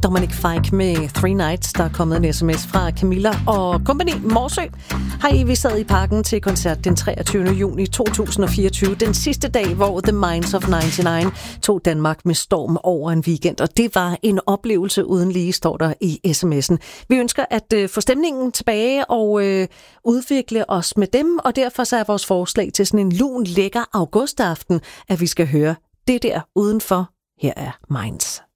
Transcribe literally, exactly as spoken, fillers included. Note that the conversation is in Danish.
Dominic Fike med Three Nights. Der er kommet en sms fra Camilla og kompagni Morsø. Hej, vi sad i parken til koncert den treogtyvende juni to tusind og fireogtyve. Den sidste dag, hvor The Minds of nioghalvfems tog Danmark med storm over en weekend. Og det var en oplevelse uden lige, står der i sms'en. Vi ønsker at øh, få stemningen tilbage og øh, udvikle os med dem. Og derfor så er vores forslag til sådan en lun, lækker augustaften, at vi skal høre det der udenfor. Her er Minds.